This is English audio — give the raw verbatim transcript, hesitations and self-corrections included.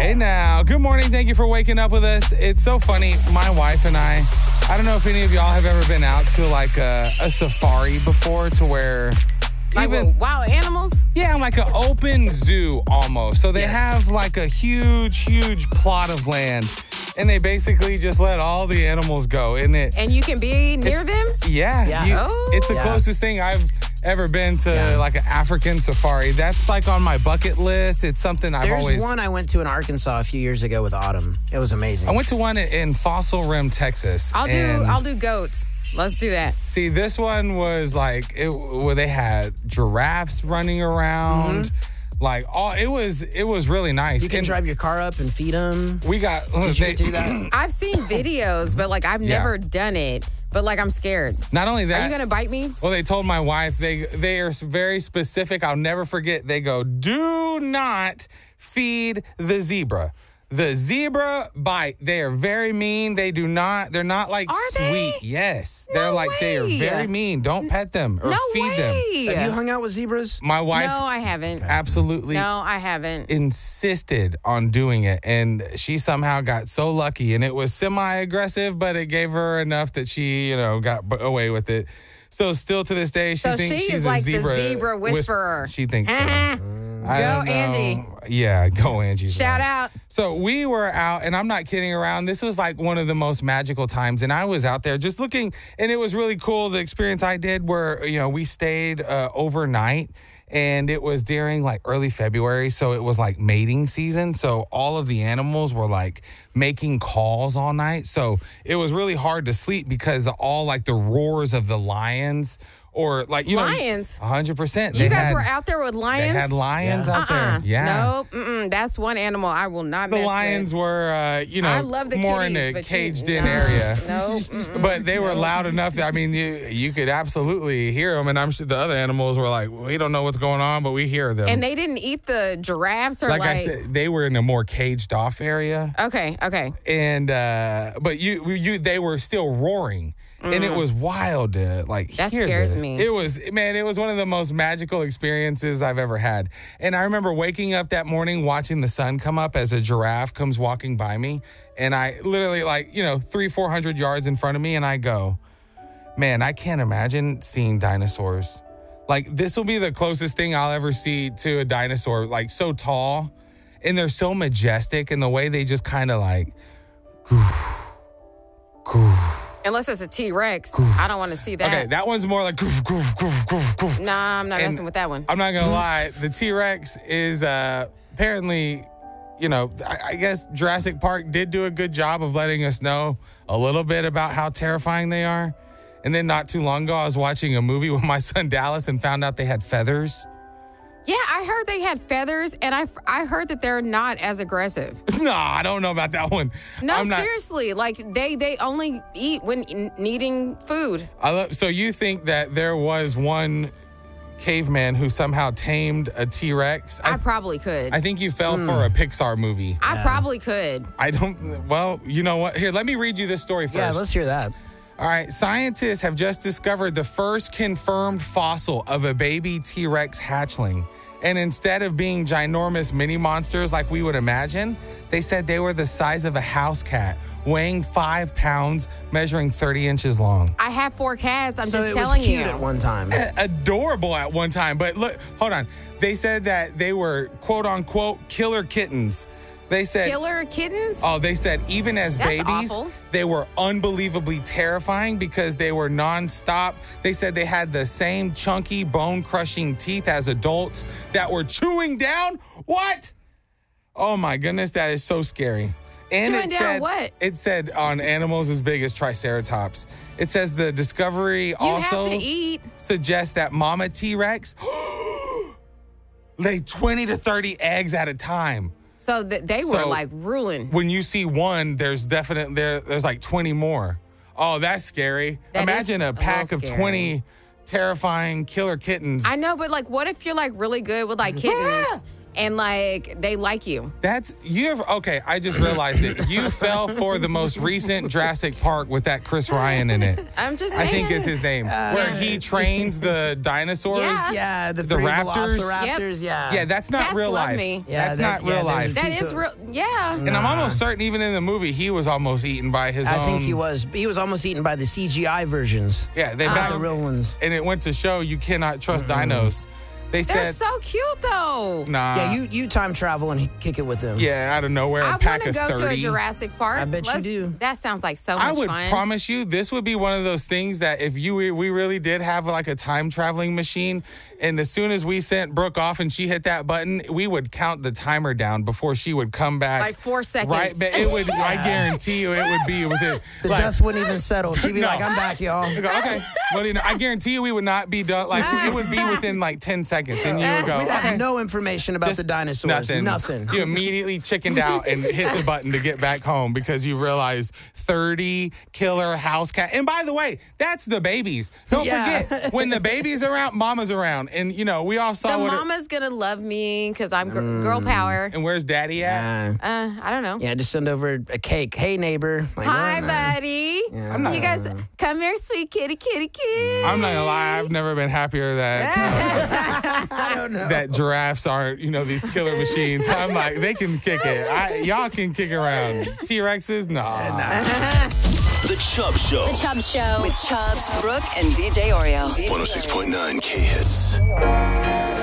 Hey now. Good morning. Thank you for waking up with us. It's so funny. My wife and I, I don't know if any of y'all have ever been out to like a, a safari before to where Like even with wild animals? yeah, like an open zoo almost. So they Yes. have like a huge, huge plot of land, and they basically just let all the animals go. And it, And you can be near them? yeah, Yeah. you- Oh. it's the Yeah. closest thing I've ever been to Yeah. like an African safari. That's like on my bucket list. It's something I've There's always. one I went to in Arkansas a few years ago with Autumn. It was amazing. I went to one in Fossil Rim, Texas. I'll do and I'll do goats. Let's do that. See, this one was like it, where they had giraffes running around. Like all, it was it was really nice. you can And drive your car up and feed them. We got. Did you they- do that? I've seen videos, but like I've Yeah. never done it. But like I'm scared. Not only Are that. you gonna bite me? Well, they told my wife they they are very specific. I'll never forget. They go, do not feed the zebra. The zebra bite. They are very mean. They do not. They're not like Are sweet. they? Yes, No they're like they are way. very mean. Don't pet them or No feed them. way. Have you hung out with zebras? My wife No, I haven't. absolutely No, I haven't. insisted on doing it, and she somehow got so lucky, and it was semi-aggressive, but it gave her enough that she, you know, got b- away with it. So still to this day, she So thinks she she's is a like the zebra zebra whis- whisperer. She thinks so. Ah. I Go, don't know. Angie. Yeah, go Angie. Shout out. So we were out, and I'm not kidding around. This was like one of the most magical times, and I was out there just looking, and it was really cool. The experience I did where, you know, we stayed uh, overnight, and it was during like early February, so it was like mating season. So all of the animals were like making calls all night. So it was really hard to sleep because of all like the roars of the lions or like, you Lions? know, one hundred percent. You They guys had- were out there with They lions? had lions Yeah. out uh-uh. there. Yeah. Nope. Mm-mm. That's one animal I will not The mess lions with. were, uh, you know, I love the more kitties, in a but you- caged-in no, area. Nope. Mm-mm. But they were loud enough that, I mean, you you could absolutely hear them. And I'm sure the other animals were like, we don't know what's going on, but we hear them. And they didn't eat the giraffes or like, like. I said, they were in a more caged-off area. Okay. Okay. And, uh, but you, you, they were still roaring. And it was wild to like Mm. That hear scares this. me. It was, man, it was one of the most magical experiences I've ever had. And I remember waking up that morning watching the sun come up as a giraffe comes walking by me. And I literally like, you know, three, four hundred yards in front of me. And I go, man, I can't imagine seeing dinosaurs. Like this will be the closest thing I'll ever see to a dinosaur, like so tall. And they're so majestic in the way they just kind of like, Unless it's a T Rex. I don't want to see that. okay, that one's more like, goof, goof, goof, goof, goof. Nah, I'm not And messing with that one. I'm not gonna lie, the T-Rex is uh, apparently, you know, I, I guess Jurassic Park did do a good job of letting us know a little bit about how terrifying they are. And then not too long ago, I was watching a movie with my son Dallas and found out they had feathers. Yeah, I heard they had feathers, and I, I heard that they're not as aggressive. No, I don't know about that one. No, I'm not, seriously. Like, they, they only eat when n- needing food. I love, so you think that there was one caveman who somehow tamed a T-Rex? I, probably could. I I, think you fell for a Pixar movie. probably could. I don't, well, you know what? Here, let me read you this story first. Yeah, let's hear that. All right, scientists have just discovered the first confirmed fossil of a baby T-Rex hatchling. And instead of being ginormous mini monsters like we would imagine, they said they were the size of a house cat, weighing five pounds, measuring thirty inches long. I have four cats. I'm So just it telling was cute you. at one time. Adorable at one time. But look, hold on. They said that they were quote unquote killer kittens. They said Killer kittens? Oh, they said even as That's babies, awful. they were unbelievably terrifying because they were nonstop. They said they had the same chunky, bone-crushing teeth as adults that were chewing down. What? Oh my goodness, that is so scary. And Chewing it down said, what? It said on animals as big as Triceratops. It says the discovery You also have to eat. suggests that Mama T-Rex lay twenty to thirty eggs at a time. So th- they were So- like ruling. When you see one, there's definitely there. There's like twenty more. Oh, that's scary. That is Imagine a a pack little of scary. twenty terrifying killer kittens. I know, but like, what if you're like really good with like kittens? and like they like you. That's you. Okay, I just realized it. You fell for the most recent Jurassic Park with that Chris Ryan in it. I'm just I saying. think is his name, where he trains the dinosaurs. Yeah. Yeah, the, The three raptors? velociraptors. Yeah. Yeah, that's not Cats real love life. me. Yeah, that's that- not yeah, real those life. are- That is So- real. Yeah. And I'm almost certain, even in the movie, he was almost eaten by his I own. think he was. He was almost eaten by the C G I versions. Yeah, they Not back the real ones. and it went to show you cannot trust dinos. They They're said, so cute though. nah. yeah, you you time travel and kick it with them. Yeah, out of nowhere, I a pack want to of go thirty. to a Jurassic Park. I bet you Let's- do. That sounds like so much I would fun. promise you, this would be one of those things that if you we really did have like a time traveling machine, and as soon as we sent Brooke off and she hit that button, we would count the timer down before she would come back. Like four seconds. Right, but it would. I guarantee you, it would be within. The like, dust wouldn't even settle. She'd be No. like, "I'm back, y'all." I go, okay, well, you know, I guarantee you, we would not be done. Like it would be within like ten seconds, and you would go, We have okay. no information about Just the dinosaurs. Nothing. Nothing. You immediately chickened out and hit the button to get back home because you realized thirty killer house cat. And by the way, that's the babies. Don't Yeah. forget, when the baby's around, mama's around. And, you know, we all saw The what. it- mama's gonna love me because I'm gr- girl power. and where's daddy at? Uh, Uh, I don't know. yeah, just send over a cake. Hey, neighbor. Like, Hi, well, nah. buddy. I'm not- You guys, come here, sweet kitty, kitty, kitty. I'm not gonna lie, I've never been happier that I don't know. that giraffes aren't, you know, these killer machines. I'm like, they can kick it. I, y'all can kick around. T-Rexes, nah. The Chubb Show. The Chubb Show with Chubbs, Brooke, and D J Oreo. one oh six point nine K Hits.